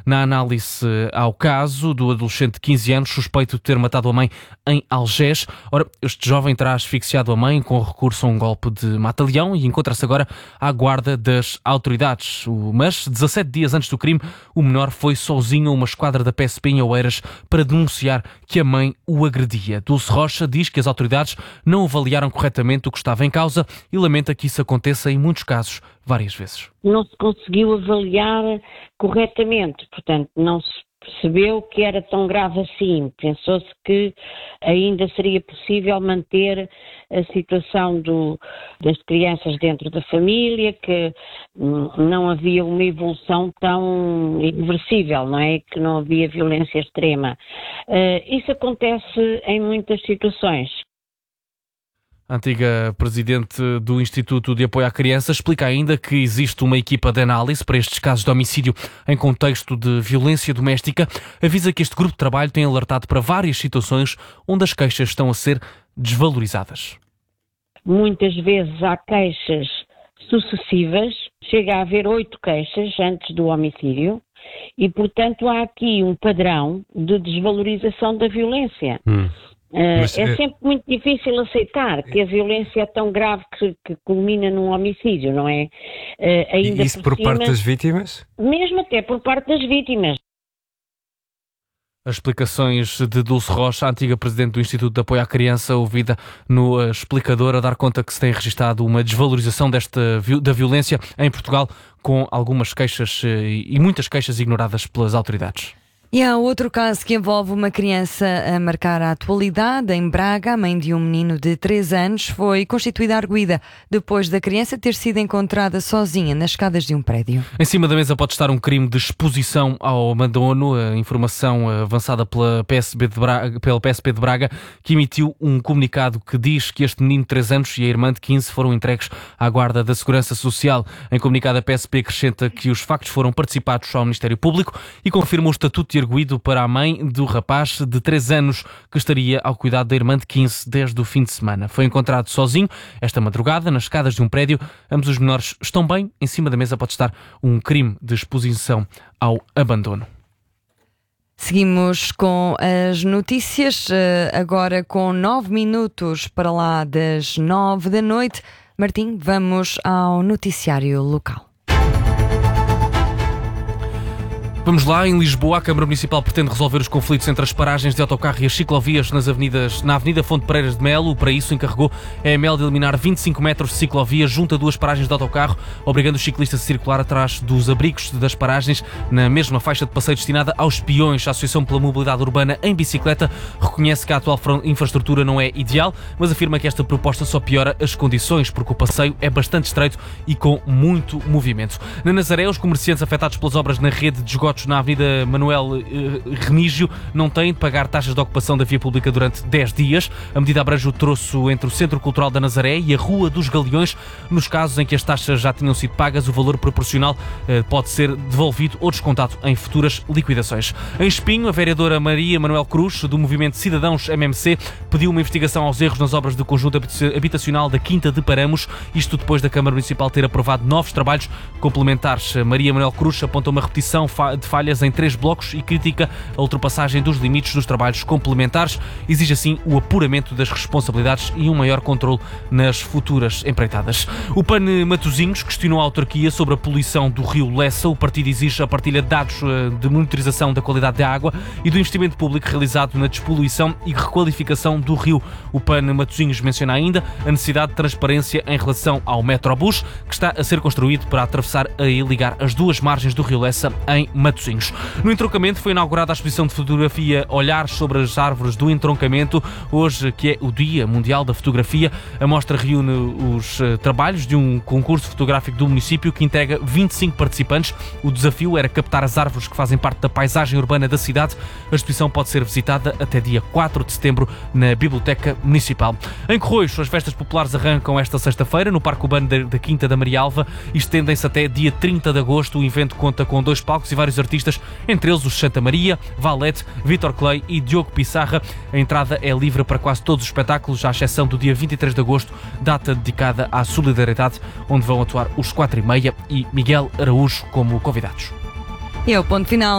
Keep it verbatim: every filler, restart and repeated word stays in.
Na análise ao caso do adolescente de quinze anos suspeito de ter matado a mãe em Algés. Ora, este jovem terá asfixiado a mãe com recurso a um golpe de mata-leão e encontra-se agora à guarda das autoridades. Mas, dezassete dias antes do crime, o menor foi sozinho a uma esquadra da P S P em Oeiras para denunciar que a mãe o agredia. Dulce Rocha diz que as autoridades não avaliaram corretamente o que estava em causa e lamenta que isso aconteça em muitos casos, várias vezes. Não se conseguiu avaliar corretamente, portanto, não se percebeu que era tão grave assim. Pensou-se que ainda seria possível manter a situação do, das crianças dentro da família, que hum, não havia uma evolução tão irreversível, não é? Que não havia violência extrema. Uh, isso acontece em muitas situações. A antiga presidente do Instituto de Apoio à Criança explica ainda que existe uma equipa de análise para estes casos de homicídio em contexto de violência doméstica. Avisa que este grupo de trabalho tem alertado para várias situações onde as queixas estão a ser desvalorizadas. Muitas vezes há queixas sucessivas, chega a haver oito queixas antes do homicídio e, portanto, há aqui um padrão de desvalorização da violência. Hum. Uh, Mas, é, é sempre muito difícil aceitar que a violência é tão grave que, que culmina num homicídio, não é? Uh, ainda e isso por, por cima, parte das vítimas? Mesmo até por parte das vítimas. As explicações de Dulce Rocha, a antiga presidente do Instituto de Apoio à Criança, ouvida no explicador, a dar conta que se tem registado uma desvalorização desta, da violência em Portugal, com algumas queixas e muitas queixas ignoradas pelas autoridades. E há outro caso que envolve uma criança a marcar a atualidade. Em Braga, a mãe de um menino de três anos foi constituída arguida depois da criança ter sido encontrada sozinha nas escadas de um prédio. Em cima da mesa pode estar um crime de exposição ao abandono. A informação avançada pela P S P de Braga, pela P S P de Braga, que emitiu um comunicado que diz que este menino de três anos e a irmã de quinze foram entregues à guarda da Segurança Social. Em comunicado, a P S P acrescenta que os factos foram participados ao Ministério Público e confirma o estatuto de arguido para a mãe do rapaz de três anos que estaria ao cuidado da irmã de quinze desde o fim de semana. Foi encontrado sozinho esta madrugada nas escadas de um prédio. Ambos os menores estão bem. Em cima da mesa pode estar um crime de exposição ao abandono. Seguimos com as notícias, agora com nove minutos para lá das nove da noite. Martim, vamos ao noticiário local. Vamos lá, em Lisboa, a Câmara Municipal pretende resolver os conflitos entre as paragens de autocarro e as ciclovias nas avenidas, na Avenida Fonte Pereiras de Melo. Para isso, encarregou a E M L de eliminar vinte e cinco metros de ciclovia junto a duas paragens de autocarro, obrigando os ciclistas a circular atrás dos abrigos das paragens, na mesma faixa de passeio destinada aos peões. A Associação pela Mobilidade Urbana em Bicicleta reconhece que a atual infraestrutura não é ideal, mas afirma que esta proposta só piora as condições, porque o passeio é bastante estreito e com muito movimento. Na Nazaré, os comerciantes afetados pelas obras na rede de esgotos na Avenida Manuel Remígio não têm de pagar taxas de ocupação da via pública durante dez dias. A medida abrange o troço entre o Centro Cultural da Nazaré e a Rua dos Galeões. Nos casos em que as taxas já tinham sido pagas, o valor proporcional pode ser devolvido ou descontado em futuras liquidações. Em Espinho, a vereadora Maria Manuel Cruz, do Movimento Cidadãos M M C, pediu uma investigação aos erros nas obras do conjunto habitacional da Quinta de Paramos, isto depois da Câmara Municipal ter aprovado novos trabalhos complementares. Maria Manuel Cruz aponta uma repetição de falhas em três blocos e critica a ultrapassagem dos limites dos trabalhos complementares. Exige assim o apuramento das responsabilidades e um maior controle nas futuras empreitadas. O PAN Matosinhos questionou a autarquia sobre a poluição do rio Lessa. O partido exige a partilha de dados de monitorização da qualidade da água e do investimento público realizado na despoluição e requalificação do rio. O PAN Matosinhos menciona ainda a necessidade de transparência em relação ao Metrobus, que está a ser construído para atravessar e ligar as duas margens do rio Lessa em Matosinhos. No entroncamento foi inaugurada a exposição de fotografia Olhares sobre as árvores do entroncamento, hoje que é o Dia Mundial da Fotografia. A mostra reúne os uh, trabalhos de um concurso fotográfico do município que integra vinte e cinco participantes. O desafio era captar as árvores que fazem parte da paisagem urbana da cidade. A exposição pode ser visitada até dia quatro de setembro na Biblioteca Municipal. Em Corroios, as festas populares arrancam esta sexta-feira no Parque Urbano da, da Quinta da Maria Alva e estendem-se até dia trinta de agosto. O evento conta com dois palcos e vários artistas, entre eles os Santa Maria, Valete, Vítor Clay e Diogo Pissarra. A entrada é livre para quase todos os espetáculos, à exceção do dia vinte e três de agosto, data dedicada à solidariedade, onde vão atuar os Quatro e Meia e Miguel Araújo como convidados. E é o ponto final.